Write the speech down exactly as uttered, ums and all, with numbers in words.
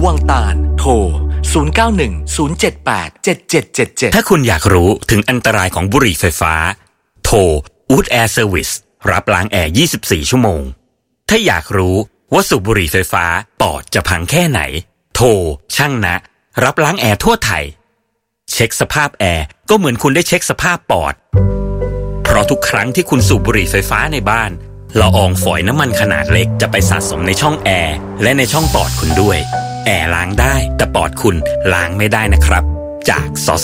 วังตาลโทรศูนย์ เก้า หนึ่ง ศูนย์ เจ็ด แปด เจ็ด เจ็ด เจ็ด เจ็ดถ้าคุณอยากรู้ถึงอันตรายของบุหรี่ไฟฟ้าโทร Wood Air Service รับล้างแอร์ยี่สิบสี่ชั่วโมงถ้าอยากรู้ว่าสูบบุหรี่ไฟฟ้าปอดจะพังแค่ไหนโทรช่างนะรับล้างแอร์ทั่วไทยเช็คสภาพแอร์ก็เหมือนคุณได้เช็คสภาพปอดเพราะทุกครั้งที่คุณสูบบุหรี่ไฟฟ้าในบ้านละอองฝอยน้ำมันขนาดเล็กจะไปสะสมในช่องแอร์และในช่องปอดคุณด้วยแอร์ล้างได้แต่ปอดคุณล้างไม่ได้นะครับจากส